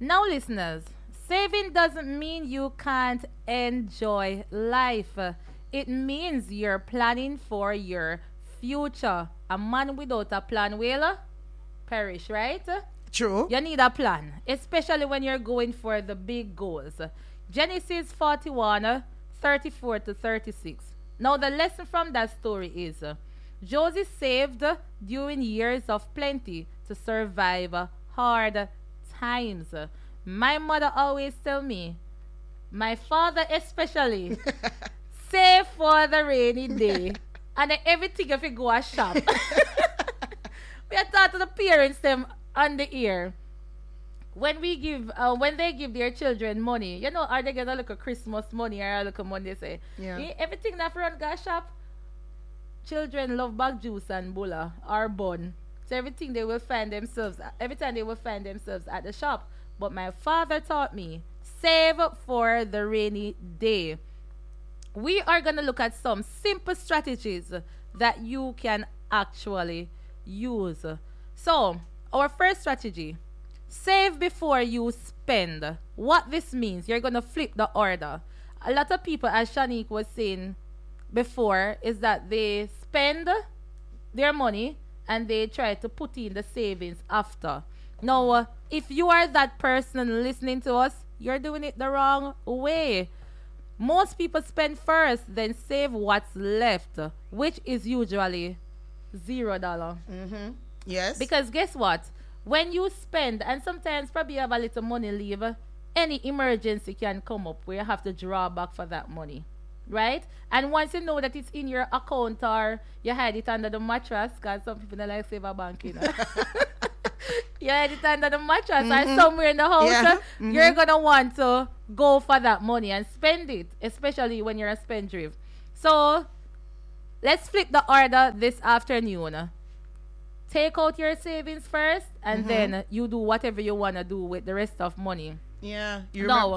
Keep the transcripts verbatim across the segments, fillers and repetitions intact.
Now, listeners, saving doesn't mean you can't enjoy life. It means you're planning for your future. A man without a plan will perish, right? True. You need a plan, especially when you're going for the big goals. Genesis forty-one, thirty-four to thirty-six. Now, the lesson from that story is uh, Joseph saved uh, during years of plenty to survive uh, hard times. My mother always tell me, my father especially, save for the rainy day. And then everything if you go a shop. We are taught to the parents them on the ear. When we give, uh, when they give their children money, you know, are they get a little Christmas money or a little money? They say, Yeah. "Eh, everything that front go shop, children love bag juice and bulla or bun. So everything they will find themselves, every time they will find themselves at the shop. But my father taught me, save for the rainy day. We are going to look at some simple strategies that you can actually use. So, our first strategy, save before you spend. What this means, you're going to flip the order. A lot of people, as Shanique was saying before, is that they spend their money and they try to put in the savings after. Now, uh, if you are that person listening to us, you're doing it the wrong way. Most people spend first, then save what's left, which is usually zero dollar. Mm-hmm. Yes. Because guess what? When you spend, and sometimes probably you have a little money leave, any emergency can come up where you have to draw back for that money. Right? And once you know that it's in your account or you hide it under the mattress, because some people don't like save a bank, you know. You hide it under the mattress Mm-hmm. or somewhere in the house, Yeah. uh, you're going to want to go for that money and spend it, especially when you're a spendthrift. So, let's flip the order this afternoon. Take out your savings first, and Mm-hmm. then you do whatever you want to do with the rest of money. Yeah. You No.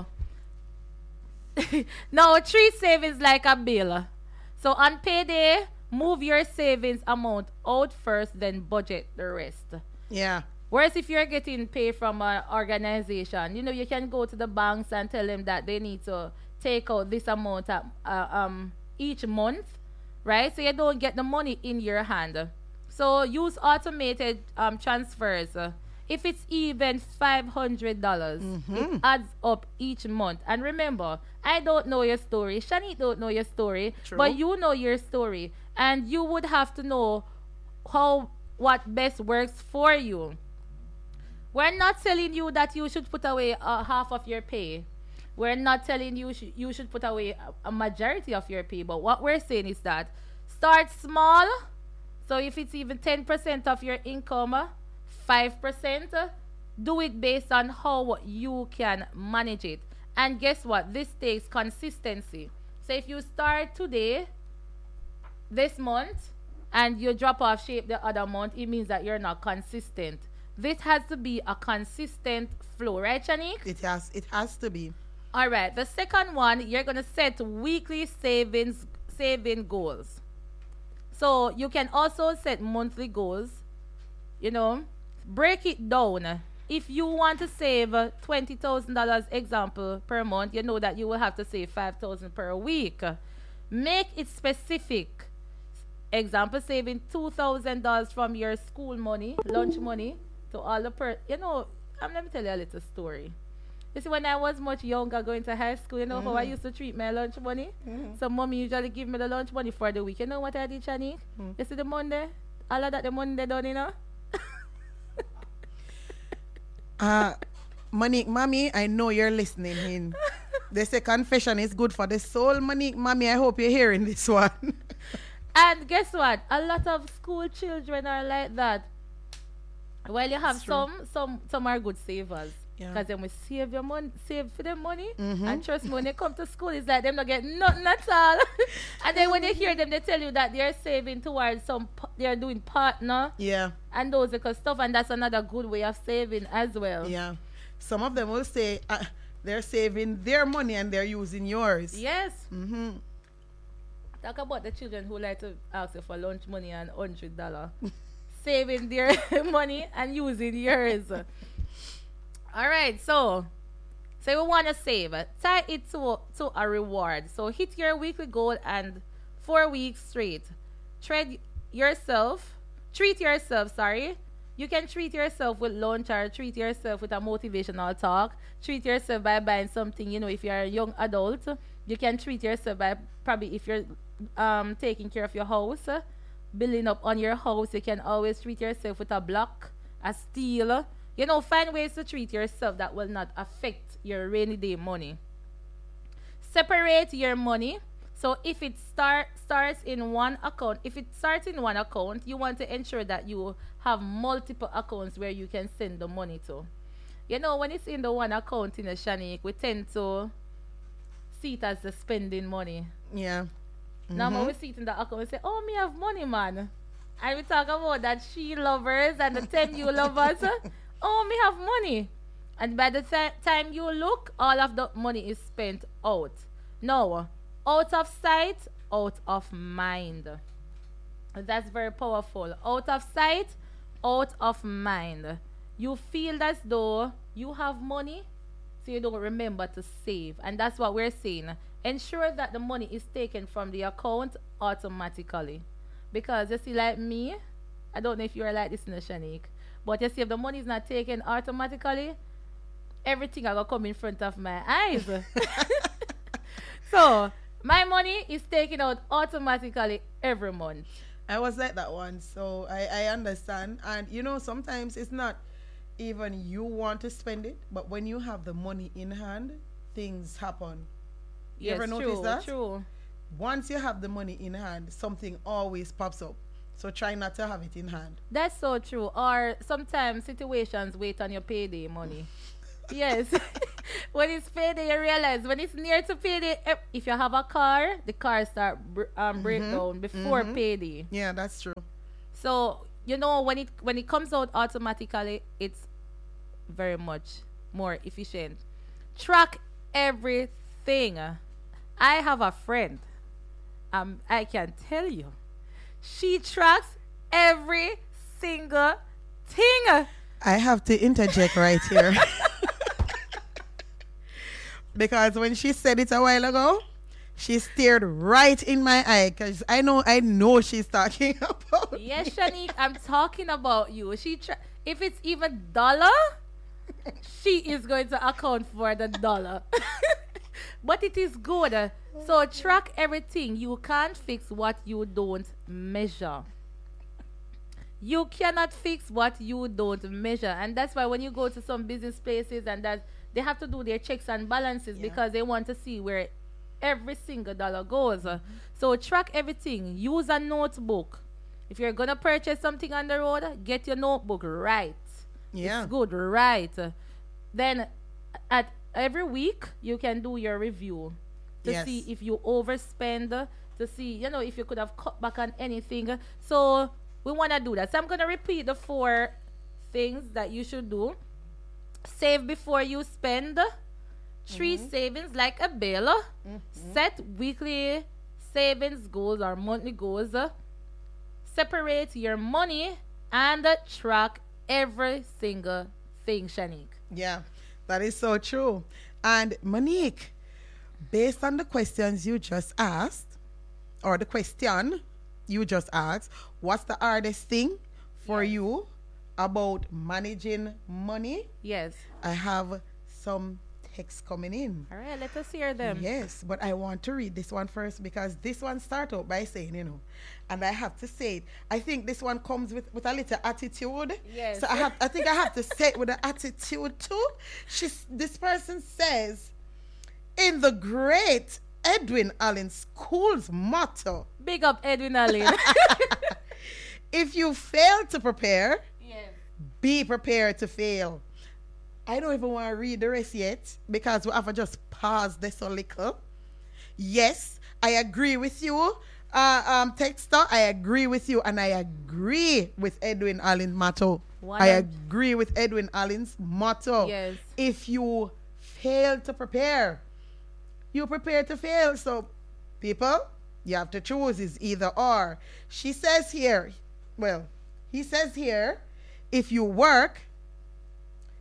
Now, treat savings like a bill. So, on payday, move your savings amount out first, then budget the rest. Yeah. Whereas if you're getting paid from an organization, you know, you can go to the banks and tell them that they need to take out this amount at, uh, um, each month, right? So you don't get the money in your hand. So use automated um, transfers. Uh, if it's even five hundred dollars, it adds up each month. And remember, I don't know your story. Shani don't know your story. True. But you know your story. And you would have to know how what best works for you. We're not telling you that you should put away uh, half of your pay. We're not telling you sh- you should put away a, a majority of your pay. But what we're saying is that start small. So if it's even ten percent of your income, uh, five percent, uh, do it based on how you can manage it. And guess what? This takes consistency. So if you start today, this month, and you drop off shape the other month, it means that you're not consistent. This has to be a consistent flow, right, Shanique? It has. It has to be. All right. The second one, you're gonna set weekly savings saving goals. So you can also set monthly goals. You know, break it down. If you want to save uh, twenty thousand dollars, example, per month, you know that you will have to save five thousand per week. Make it specific. Example, saving two thousand dollars from your school money, lunch money, to all the per. You know, um, let me tell you a little story. You see, when I was much younger, going to high school, you know how I used to treat my lunch money? So mommy usually give me the lunch money for the week. You know what I did, Shanique? You see the Monday? All of that, the Monday done, you know? Uh, Monique, mommy, I know you're listening in. They say confession is good for the soul. Monique, mommy, I hope you're hearing this one. And guess what? A lot of school children are like that. Well, you have It's true. some, some, some are good savers. Yeah. Because then we save your money, save for them money. Mhm. And trust me, when they come to school, it's like them not get nothing at all. And then when they hear them, they tell you that they're saving towards some, pa- they're doing partner Yeah, and those little stuff. And that's another good way of saving as well. yeah. Some of them will say uh, they're saving their money and they're using yours. Yes. Mm-hmm. Talk about the children who like to ask you for lunch money and one hundred dollars. Saving their money and using yours. All right, so so we want to save. Tie it to to a reward. So hit your weekly goal and four weeks straight. Treat yourself. Treat yourself. Sorry. You can treat yourself with lunch or treat yourself with a motivational talk. Treat yourself by buying something. You know, if you're a young adult, you can treat yourself by probably if you're um taking care of your house, uh, building up on your house. You can always treat yourself with a block, a steel. You know, find ways to treat yourself that will not affect your rainy day money. Separate your money. So if it start starts in one account, if it starts in one account, you want to ensure that you have multiple accounts where you can send the money to. You know, when it's in the one account in a Shanique, we tend to see it as the spending money. Yeah. Now Mhm. when we see it in the account, we say, "Oh, me have money, man." And we talk about that she lovers and the ten you lovers. Oh, me have money. And by the th- time you look, all of the money is spent out. No, out of sight, out of mind. That's very powerful. Out of sight, out of mind. You feel as though you have money, so you don't remember to save. And that's what we're saying. Ensure that the money is taken from the account automatically. Because you see, like me, I don't know if you're like this in the Shanique, but you see, if the money is not taken automatically, everything I got come in front of my eyes. So my money is taken out automatically every month. I was like that one, so I, I understand. And you know, sometimes it's not even you want to spend it, but when you have the money in hand, things happen. You Yes, ever notice true, that? true. Once you have the money in hand, something always pops up. So try not to have it in hand. That's so true. Or sometimes situations wait on your payday money. Yes. When it's payday, you realize when it's near to payday, eh, if you have a car, the car start br- um, break down before mhm. payday. Yeah, that's true. So you know when it when it comes out automatically, it's very much more efficient. Track everything. I have a friend. Um, I can tell you, she tracks every single thing. I have to interject right here. Because when she said it a while ago, she stared right in my eye because I know I know she's talking about. Yes, Shanique, I'm talking about you. She tra- if it's even dollar, she is going to account for the dollar. But it is good. So track everything. You can't fix what you don't measure. You cannot fix what you don't measure. And that's why when you go to some business places and that they have to do their checks and balances Yeah. because they want to see where every single dollar goes. So track everything. Use a notebook. If you're gonna purchase something on the road, get your notebook right. Yeah. It's good, right? Then at every week you can do your review to Yes. see if you overspend, to see, you know, if you could have cut back on anything. So we want to do that. So I'm going to repeat the four things that you should do. Save before you spend. Treat savings like a bill. Set weekly savings goals or monthly goals. Separate your money and track every single thing, Shanique. Yeah, that is so true. And Monique, based on the questions you just asked, or the question you just asked, what's the hardest thing for Yes. you about managing money? Yes. I have some texts coming in. All right, let us hear them. Yes, but I want to read this one first because this one starts out by saying, you know, and I have to say it. I think this one comes with, with a little attitude. Yes. So I have I think I have to say it with an attitude too. She's this person says, in the great Edwin Allen School's motto, Big up Edwin Allen. if you fail to prepare, Yes. be prepared to fail. I don't even want to read the rest yet because we have to just pause this a little. Yes, I agree with you, uh, um, Texter. I agree with you, and I agree with Edwin Allen's motto. One I and- agree with Edwin Allen's motto. Yes. If you fail to prepare, you prepare to fail. So, people, you have to choose. Is either or. She says here, well, he says here, if you work,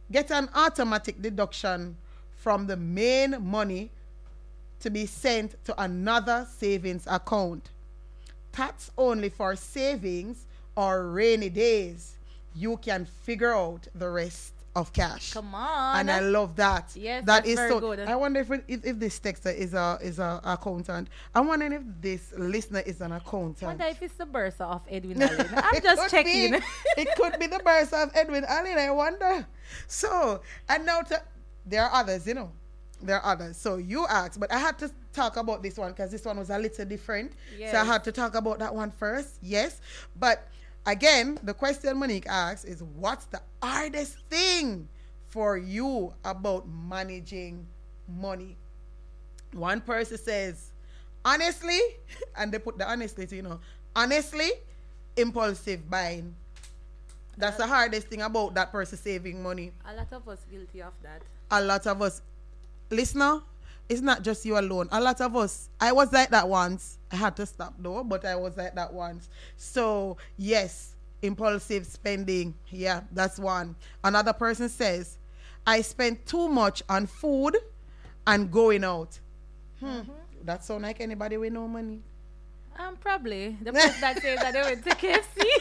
get an automatic deduction from the main money to be sent to another savings account. That's only for savings or rainy days. You can figure out the rest of cash. Come on. And I love that. Yes, that that's is very so good. I wonder if, it, if if this texter is a is a accountant. I'm wondering if this listener is an I accountant. wonder if it's the bursa of Edwin Allen. I'm just could checking. Be, it could be the burst of Edwin Allen, I wonder. So, and now to, there are others, you know. There are others. So you asked, but I had to talk about this one because this one was a little different. Yes. So I had to talk about that one first. Yes. But again, the question Monique asks is, what's the hardest thing for you about managing money? One person says, honestly, and they put the honestly to, you know, honestly, impulsive buying. That's the hardest thing about that person saving money. A lot of us guilty of that. A lot of us, listener, it's not just you alone. A lot of us, I was like that once. I had to stop though, but I was like that once. So yes, impulsive spending. Yeah, that's one. Another person says, I spend too much on food and going out. Hmm. Mm-hmm. That sound like anybody with no money. Um, probably. The person that says that they went to K F C.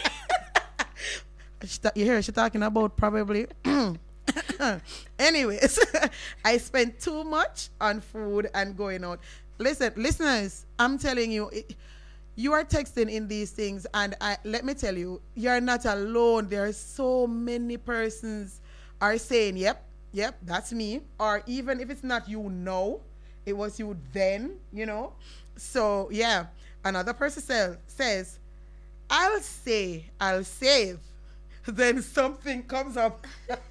She ta- you hear she talking about probably. Anyways, I spend too much on food and going out. Listen, listeners, I'm telling you, it, you are texting in these things, and I let me tell you, you're not alone. There are so many persons are saying, "Yep, yep, that's me," or even if it's not you now, it was you then. You know, so yeah. Another person say, says, "I'll say I'll save." Then something comes up.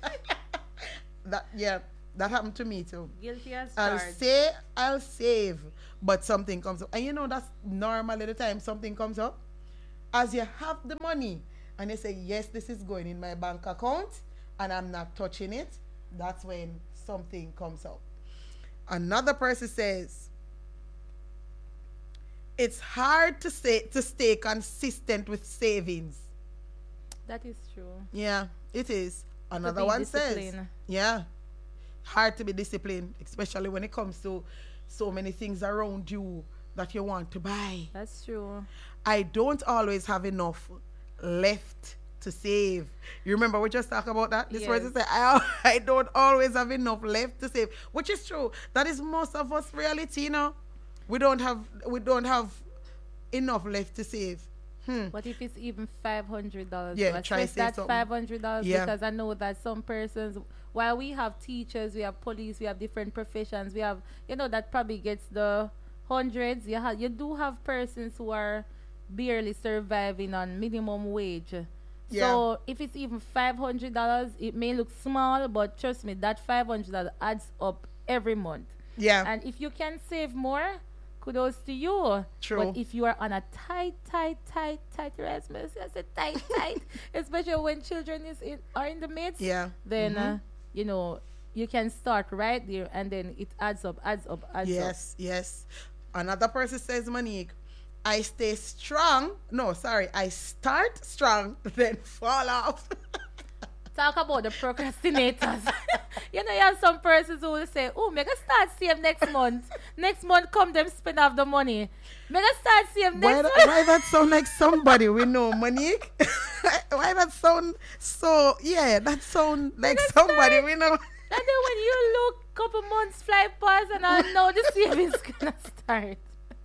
that yeah, that happened to me too. Guilty as I'll charged. say I'll save, but something comes up, and you know that's normally the time something comes up. As you have the money, and you say yes, this is going in my bank account, and I'm not touching it. That's when something comes up. Another person says, it's hard to say to stay consistent with savings. That is true. Yeah, it is. Another be one says, disciplined. yeah, hard to be disciplined, especially when it comes to so many things around you that you want to buy. That's true. I don't always have enough left to save. You remember we just talked about that? This Yes. person said, I, I don't always have enough left to save, which is true. That is most of us reality, you know. We don't have we don't have enough left to save. Hmm. What if it's even five hundred dollars? Yeah, so try I say that something. five hundred dollars Yeah. because I know that some persons, while we have teachers, we have police, we have different professions, we have, you know, that probably gets the hundreds. You have, you do have persons who are barely surviving on minimum wage. Yeah. So if it's even five hundred dollars, it may look small, but trust me, that five hundred dollars adds up every month. Yeah. And if you can save more, kudos to you. True. But if you are on a tight, tight, tight, tight Erasmus, I said tight, tight, especially when children is in, are in the midst, Yeah. then, Mhm. uh, you know, you can start right there and then it adds up, adds up, adds up. Yes, yes. Another person says, Monique, I stay strong. No, sorry. I start strong, then fall off. Talk about the procrastinators. You know, you have some persons who will say, oh, make us start save next month. Next month, come them spend off the money. Make us start save next Why, month. that, why that sound like somebody we know, Monique? Why that sound so, yeah, that sound like Let's somebody start. we know. And then when you look, couple months fly past and I know the savings gonna start.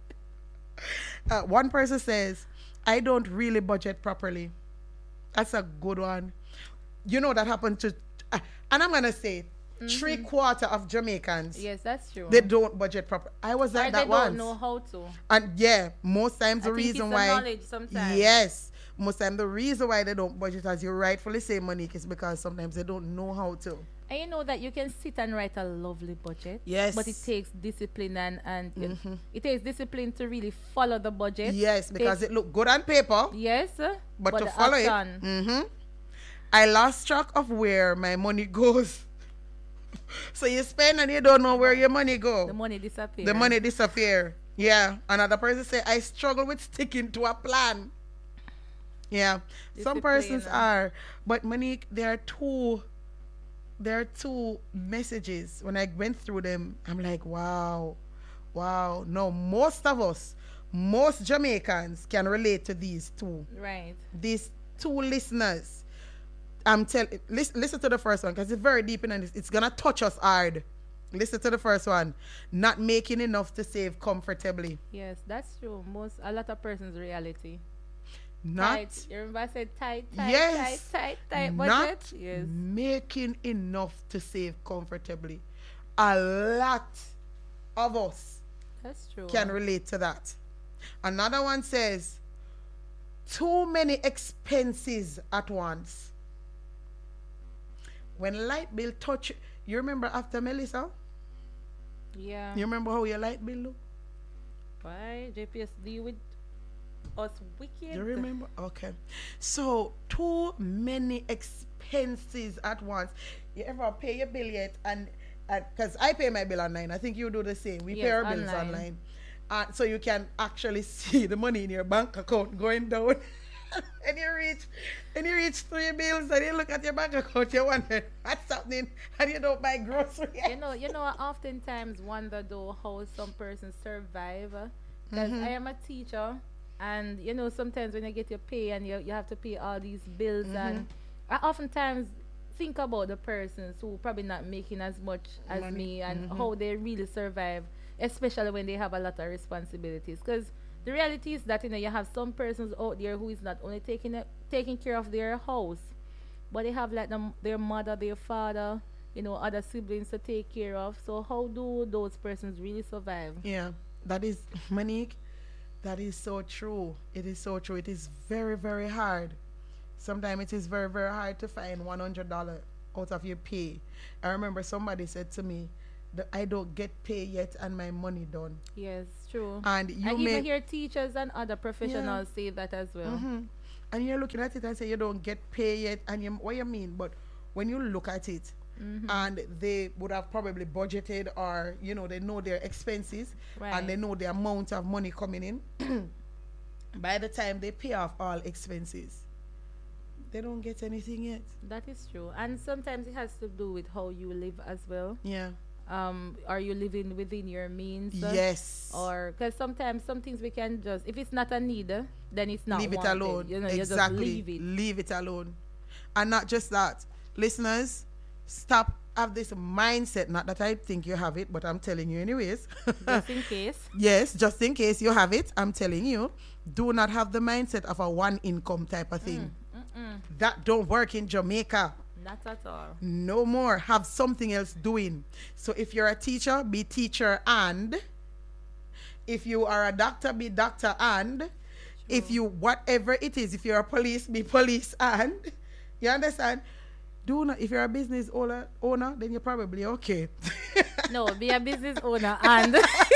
Uh, one person says, I don't really budget properly. That's a good one. You know that happened to, uh, and I'm going to say, mm-hmm. three quarter of Jamaicans, Yes, that's true. they don't budget properly. I was or like they that once. don't know how to. And yeah, most times the I think reason it's the why, knowledge sometimes. yes, most time the reason why they don't budget, as you rightfully say, Monique, is because sometimes they don't know how to. And you know that you can sit and write a lovely budget. Yes. But it takes discipline and, and it, Mhm. it takes discipline to really follow the budget. Yes, because Takes- it look good on paper, Yes. but, to the follow action, it, mm-hmm. I lost track of where my money goes. So you spend and you don't know where your money go. the money disappears. The money disappear. Yeah. Another person say, I struggle with sticking to a plan. Yeah. Some Discipline, persons uh. are. But Monique, there are two there are two messages. When I went through them, I'm like, wow, wow. No, most of us, most Jamaicans can relate to these two. Right. These two listeners. I'm telling, listen, listen to the first one because it's very deep in it. It's gonna touch us hard. Listen to the first one. Not making enough to save comfortably. Yes, that's true. Most a lot of persons' reality. Not Tight. You remember I said tight, tight, yes, tight, tight, tight budget? not Yes. making enough to save comfortably. A lot of us That's true. can relate to that. Another one says, too many expenses at once. When light bill touch, you remember after Melissa? Yeah. You remember how your light bill look? Why? J P S deal with us wicked. You remember? Okay. So, too many expenses at once. You ever pay your bill yet? And because I pay my bill online, I think you do the same. We pay Yes, our bills online. online. Uh, so you can actually see the money in your bank account going down. and you reach and you reach three bills and you look at your bank account, you wonder what's happening, and you don't buy groceries. You know, you know, I oftentimes wonder though how some persons survive. Because Mhm. I am a teacher, and you know, sometimes when you get your pay and you, you have to pay all these bills, and I oftentimes think about the persons who probably not making as much as Money. me and Mhm. how they really survive, especially when they have a lot of responsibilities. Because the reality is that you know you have some persons out there who is not only taking it, taking care of their house, but they have like them, their mother, their father, you know, other siblings to take care of. So how do those persons really survive? Yeah, that is, Monique, that is so true. It is so true. It is very, very hard. Sometimes it is very, very hard to find one hundred dollars out of your pay. I remember somebody said to me, that I don't get pay yet and my money done. Yes, true. And you I may, even hear teachers and other professionals say that as well. Mhm. And you're looking at it and say you don't get pay yet, and you, what you mean? But when you look at it, Mhm. and they would have probably budgeted, or you know, they know their expenses, Right. and they know the amount of money coming in. By the time they pay off all expenses, they don't get anything yet. That is true. And sometimes it has to do with how you live as well. Yeah. Um, are you living within your means? uh, Yes. Or because sometimes some things we can just, if it's not a need, uh, then it's not leave it wanted. alone. You know, exactly. you just leave it. Leave it alone. And not just that, listeners, stop have this mindset. Not that I think you have it, but I'm telling you anyways. Just in case. Yes, just in case you have it, I'm telling you, do not have the mindset of a one income type of thing. Mm-mm. That don't work in Jamaica. Not at all. No more. Have something else doing. So if you're a teacher, be teacher and. If you are a doctor, be doctor and. If you, whatever it is, if you're a police, be police and. You understand? Do not, if you're a business owner, owner then you're probably okay. No, be a business owner and.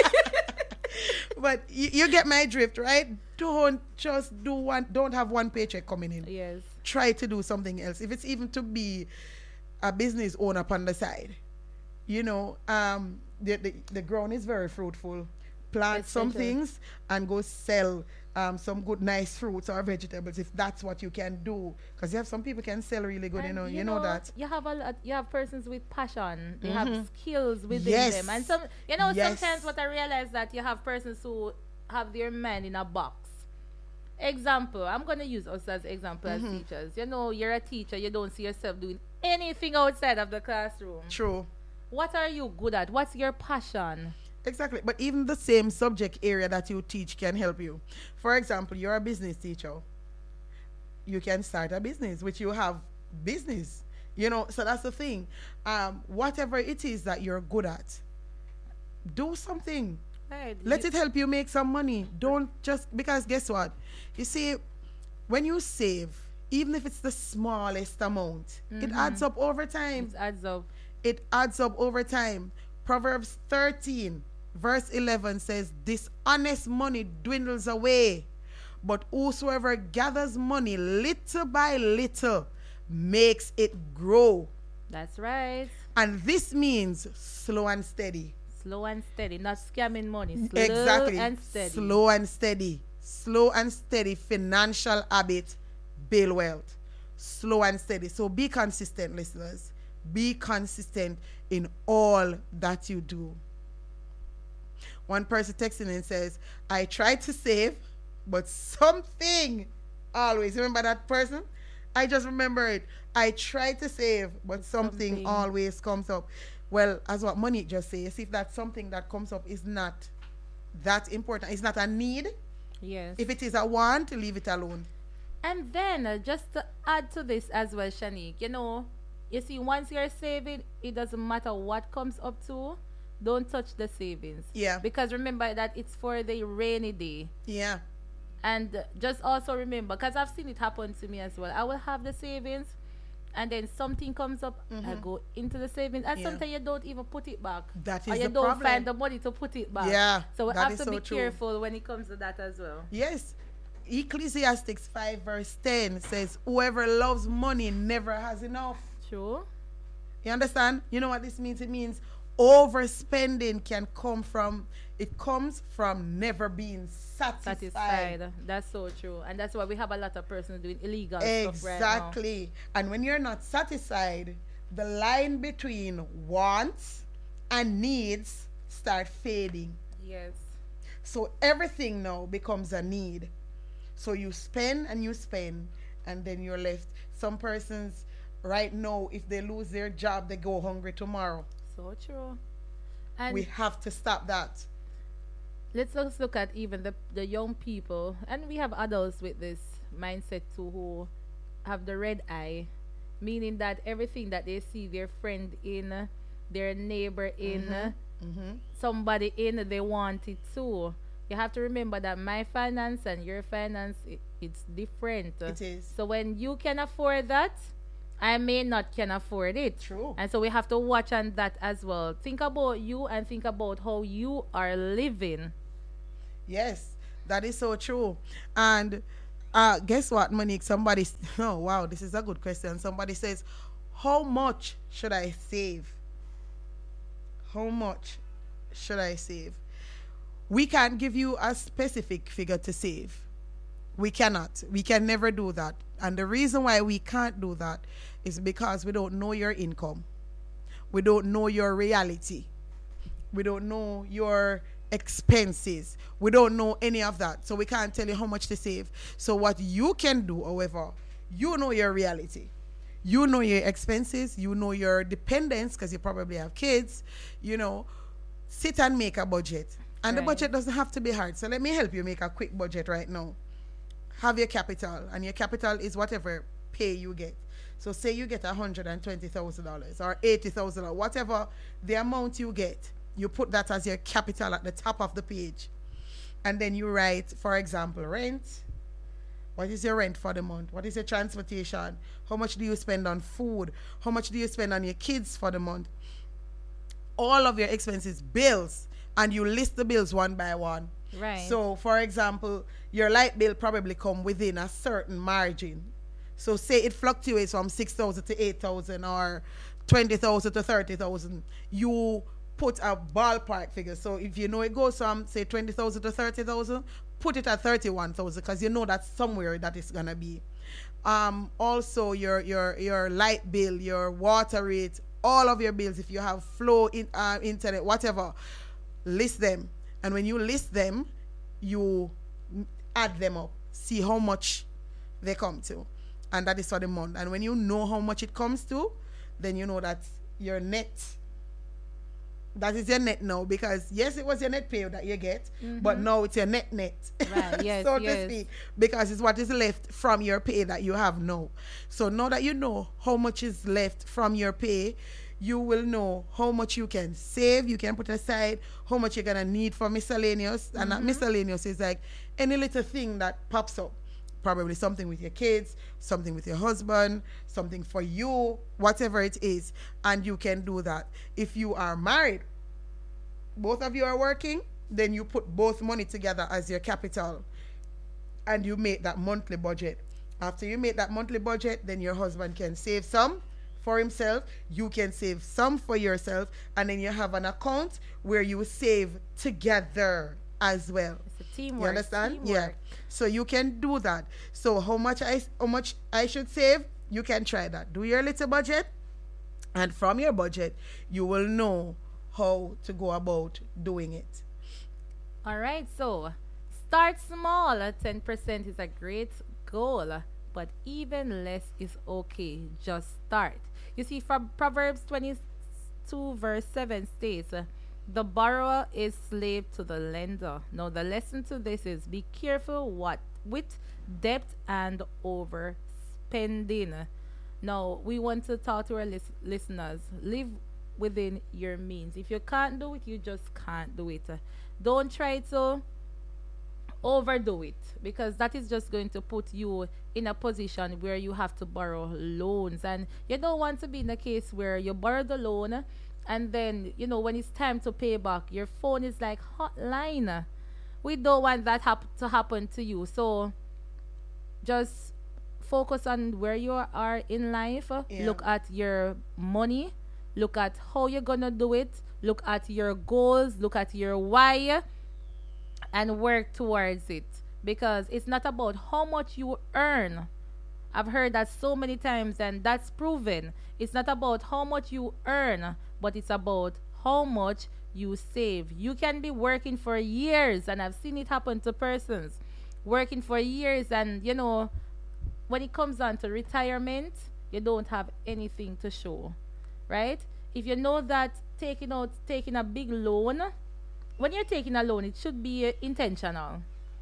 But you, you get my drift, right? Don't just do one, don't have one paycheck coming in. Yes. Try to do something else. If it's even to be a business owner upon the side, you know, um, the, the, the ground is very fruitful. Plant some Especially- things and go sell um, some good, nice fruits or vegetables if that's what you can do. Because you have some people can sell really good, you And know, you, know, that. You have a lot, you have persons with passion. They Mhm. have skills within Yes. them. And some, you know, Yes. sometimes what I realize that you have persons who have their mind in a box. Example, I'm going to use us as example Mhm. as teachers. You know, you're a teacher. You don't see yourself doing anything outside of the classroom. True. What are you good at? What's your passion? Exactly. But even the same subject area that you teach can help you. For example, you're a business teacher. You can start a business, which you have business. You know, so that's the thing. Um, whatever it is that you're good at, do something. Right. Let You- it help you make some money. Don't just, because guess what? You see, when you save, even if it's the smallest amount, it Mhm. adds up over time. It adds up. It adds up over time. Proverbs thirteen, verse eleven says, dishonest money dwindles away, but whosoever gathers money little by little makes it grow. That's right. And this means slow and steady. Slow and steady, not scamming money. Slow Exactly. and steady. Slow and steady. Slow and steady financial habit build wealth. Slow and steady. So be consistent, listeners. Be consistent in all that you do. One person texting and says, I try to save, but something always, remember that person? I just remember it. I try to save, but something, something. always comes up. Well, as what Monique just says, if that something that comes up is not that important, it's not a need. Yes. If it is a want, leave it alone. And then, uh, just to add to this as well, Shanique, you know, you see, once you're saving, it doesn't matter what comes up to, don't touch the savings. Yeah. Because remember that it's for the rainy day. Yeah. And uh, just also remember, because I've seen it happen to me as well. I will have the savings, and then something comes up, mm-hmm. I go into the savings, and yeah. sometimes you don't even put it back. That is or you the don't problem. find the money to put it back. Yeah. So we that have to so be true. careful when it comes to that as well. Yes. Ecclesiastes five verse ten says, whoever loves money never has enough. True. You understand? You know what this means? It means overspending can come from, it comes from never being satisfied. Satisfied. That's so true. And that's why we have a lot of persons doing illegal exactly. stuff right now. Exactly. And when you're not satisfied, the line between wants and needs start fading. Yes. So everything now becomes a need. So you spend and you spend, and then you're left. Some persons right now, if they lose their job, they go hungry tomorrow. So true. And we have to stop that. Let's just look at even the, the young people, and we have adults with this mindset too, who have the red eye, meaning that everything that they see their friend in, their neighbor in, mm-hmm. Mm-hmm. somebody in, they want it too. You have to remember that my finance and your finance, it, it's different. It is. So when you can afford that, I may not can afford it. True. And so we have to watch on that as well. Think about you and think about how you are living. Yes, that is so true. And uh, guess what, Monique? Somebody, oh wow, this is a good question. Somebody says, how much should I save? How much should I save? We can't give you a specific figure to save. We cannot. We can never do that. And the reason why we can't do that is because we don't know your income. We don't know your reality. We don't know your expenses. We don't know any of that. So we can't tell you how much to save. So what you can do, however, you know your reality. You know your expenses. You know your dependents, because you probably have kids. You know, sit and make a budget. And right. The budget doesn't have to be hard. So let me help you make a quick budget right now. Have your capital, and your capital is whatever pay you get. So say you get one hundred twenty thousand dollars or eighty thousand dollars, whatever the amount you get, you put that as your capital at the top of the page. And then you write, for example, rent. What is your rent for the month? What is your transportation? How much do you spend on food? How much do you spend on your kids for the month? All of your expenses, bills. And you list the bills one by one. Right. So, for example, your light bill probably come within a certain margin. So, say it fluctuates from six thousand to eight thousand or twenty thousand to thirty thousand. You put a ballpark figure. So, if you know it goes from, say, twenty thousand to thirty thousand, put it at thirty-one thousand, because you know that's somewhere that it's going to be. Um, also, your, your, your light bill, your water rate, all of your bills, if you have flow, in, uh, internet, whatever, list them. And when you list them, you add them up, see how much they come to, and that is for the month. And when you know how much it comes to, then you know that your net, that is your net now, because yes, it was your net pay that you get, mm-hmm. but now it's your net net, right? Yes, so yes. to speak, because it's what is left from your pay that you have now. So now that you know how much is left from your pay, you will know how much you can save, you can put aside, how much you're going to need for miscellaneous. Mm-hmm. And that miscellaneous is like any little thing that pops up. Probably something with your kids, something with your husband, something for you, whatever it is. And you can do that. If you are married, both of you are working, then you put both money together as your capital. And you make that monthly budget. After you make that monthly budget, then your husband can save some for himself, you can save some for yourself, and then you have an account where you save together as well. It's a teamwork. You understand? Teamwork. Yeah. So you can do that. So how much I how much I should save? You can try that. Do your little budget, And from your budget, you will know how to go about doing it. All right, so start small. Uh, ten percent is a great goal, uh, but even less is okay. Just start. You see, from Proverbs twenty-two, verse seven states, uh, the borrower is slave to the lender. Now, the lesson to this is be careful what with debt and overspending. Now, we want to talk to our lis- listeners. Live within your means. If you can't do it, you just can't do it. Uh, Don't try to overdo it, because that is just going to put you in a position where you have to borrow loans, and you don't want to be in a case where you borrow the loan and then, you know, when it's time to pay back, your phone is like hotline. We don't want that hap- to happen to you. So just focus on where you are in life. Yeah. Look at your money, look at how you're gonna do it, look at your goals, look at your why, and work towards it, because it's not about how much you earn. I've heard that so many times, and that's proven. It's not about how much you earn, but it's about how much you save. You can be working for years, and I've seen it happen to persons working for years, and you know, when it comes down to retirement, you don't have anything to show, right? If you know that taking out taking a big loan, when you're taking a loan, it should be uh, intentional.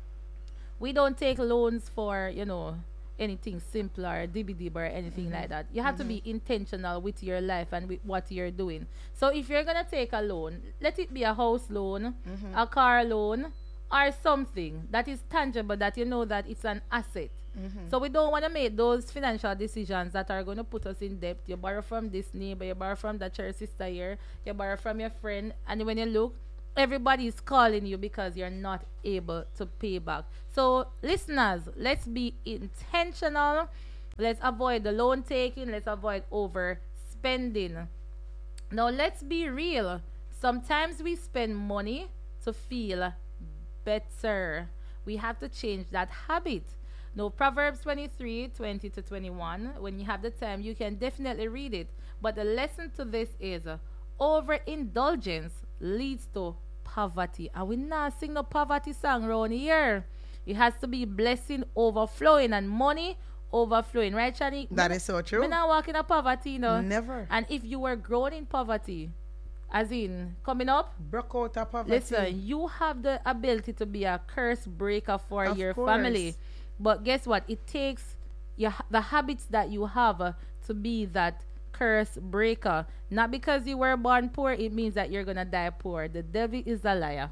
We don't take loans for, you know, anything simpler, dibby dib or anything Mm-hmm. like that. You have to be intentional with your life and with what you're doing. So if you're gonna take a loan, let it be a house loan, Mm-hmm. a car loan, or something that is tangible, that you know that it's an asset. Mm-hmm. So we don't want to make those financial decisions that are going to put us in debt. You borrow from this neighbor, you borrow from that church sister here, you borrow from your friend, and when you look, everybody is calling you because you're not able to pay back. So listeners, let's be intentional. Let's avoid the loan taking. Let's avoid overspending. Now let's be real. Sometimes we spend money to feel better. We have to change that habit. Now, Proverbs twenty-three, twenty to twenty-one, when you have the time, you can definitely read it. But the lesson to this is uh, overindulgence leads to poverty. And we not sing no poverty song around here. It has to be blessing overflowing and money overflowing. Right, Shani? That is so true. We're not walking in poverty, you know. Never. And if you were growing in poverty, as in coming up, Broke out of poverty. listen, you have the ability to be a curse breaker for Of your course. family. But guess what? It takes your, the habits that you have uh, to be that curse breaker. Not because you were born poor, it means that you're gonna die poor. The devil is a liar.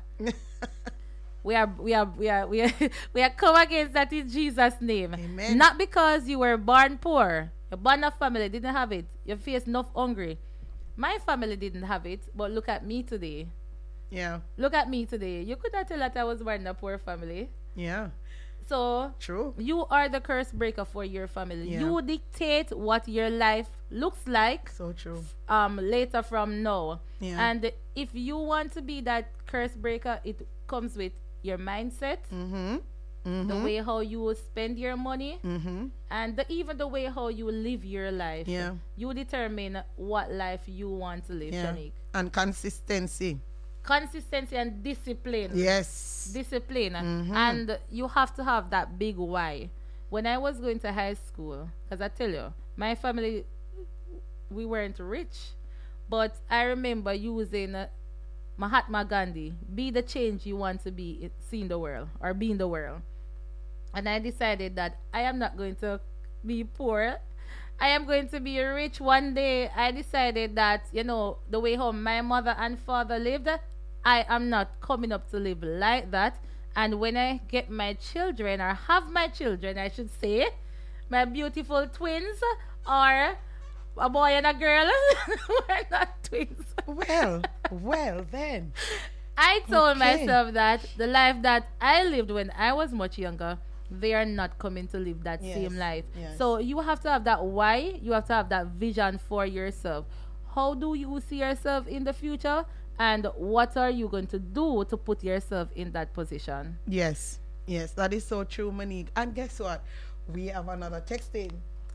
We are we are we are we are we are come against that in Jesus' name. Amen. Not because you were born poor. Your born a family didn't have it. Your face enough hungry. My family didn't have it, but look at me today. Yeah. Look at me today. You could not tell that I was born in a poor family. Yeah. So True. you are the curse breaker for your family. Yeah. You dictate what your life looks like So true. um later from now. Yeah. And if you want to be that curse breaker, it comes with your mindset, Mm-hmm. the Mm-hmm. way how you will spend your money, Mm-hmm. and the, even the way how you live your life. Yeah. You determine what life you want to live, Yeah. Shanique. And consistency. Consistency and discipline. Yes. Discipline. Mhm. And you have to have that big why. When I was going to high school, because I tell you, my family, we weren't rich, but I remember using uh, Mahatma Gandhi, be the change you want to be, in- see in the world, or be in the world. And I decided that I am not going to be poor. I am going to be rich one day. I decided that, you know, the way home my mother and father lived, I am not coming up to live like that. And when I get my children, or have my children, I should say, my beautiful twins, or a boy and a girl, we're not twins. Well, well then. I told Okay. myself that the life that I lived when I was much younger, they are not coming to live that Yes, same life. yes. So you have to have that why, you have to have that vision for yourself. How do you see yourself in the future? And what are you going to do to put yourself in that position? Yes. Yes, that is so true, Monique. And guess what? We have another text in.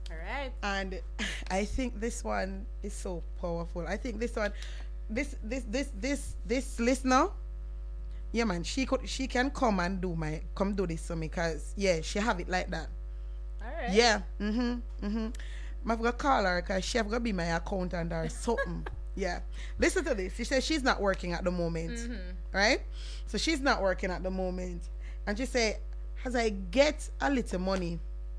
All right. And I think this one is so powerful. I think this one, this this this this this listener, yeah man, she could she can come and do my come do this for me because yeah, she have it like that. All right. Yeah. Mm-hmm. Mm-hmm. I'm gonna call her because she have gonna be my accountant or something. Yeah. Listen to this. She says she's not working at the moment. Mm-hmm. Right? So she's not working at the moment. And she say, as I get a little money,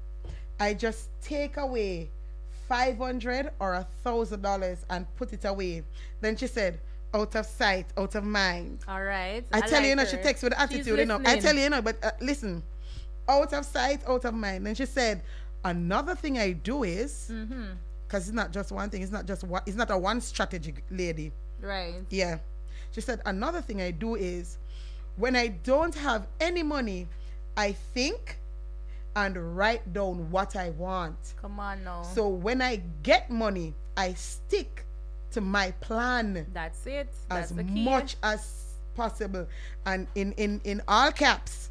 I just take away five hundred or a thousand dollars and put it away. Then she said, out of sight, out of mind. All right. I, tell like you, you know, her. she texts with attitude, you know. I listening. tell you, you know, but uh, listen, out of sight, out of mind. Then she said, another thing I do is, because Mm-hmm. it's not just one thing, it's not just one, it's not a one strategy lady. Right. Yeah. She said, another thing I do is, when I don't have any money, I think and write down what I want. Come on now. So when I get money, I stick to my plan That's it. That's as the key. much as possible. And in, in, in all caps,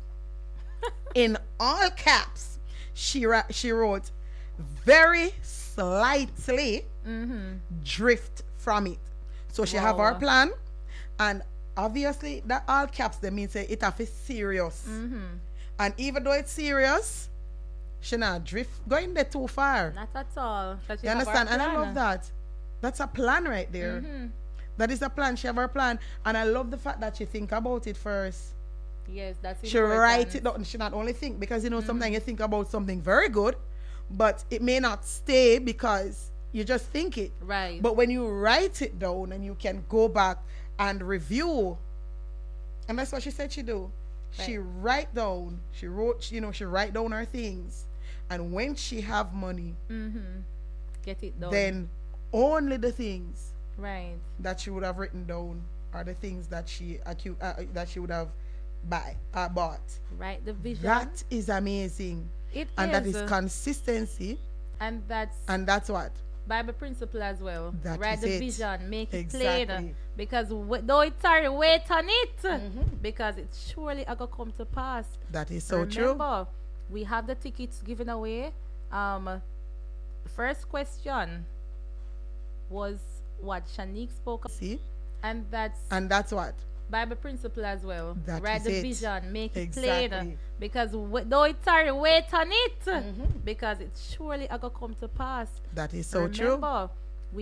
in all caps, she, ra- she wrote, very slightly Mm-hmm. drift from it. So she have her Wow. plan, and obviously that all caps they mean say it have is serious. Mm-hmm. And even though it's serious, she not drift going there too far. Not at all. 'Cause she You have her understand? And I plan. love that. That's a plan right there. Mhm. That is a plan. She have her plan, and I love the fact that she think about it first. Yes, that's She important. write it down. She not only think because you know sometimes you think about something very good, but it may not stay because you just think it. Right. But when you write it down and you can go back and review, and that's what she said she do. She write down, she wrote, you know, she write down her things, and when she have money, Mm-hmm. Get it done. then only the things Right. that she would have written down are the things that she acu- uh, that she would have buy uh, bought. Right. The vision. That is amazing, it and that is is. consistency, and that's and that's what. Bible principle as well. That Write is the it. vision, make it Exactly. plain. Because w- though it's sorry, wait on it. Mhm. Because it's surely going to come to pass. That is so true. Remember, we have the tickets given away. Um, first question was what Shanique spoke of, See, and that's and that's what. Bible principle as well. That Write is the it. vision, make it Exactly. plain. Because w- though it's sorry, wait on it. Mhm. Because it's surely going to come to pass. That is so true. Remember,